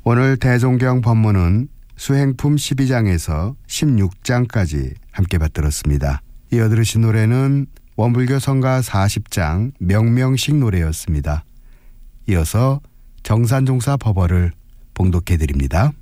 오늘 대종경 법문은 수행품 12장에서 16장까지 함께 받들었습니다. 이어 들으신 노래는 원불교 성가 40장 명명식 노래였습니다. 이어서 정산종사 법어를 봉독해 드립니다.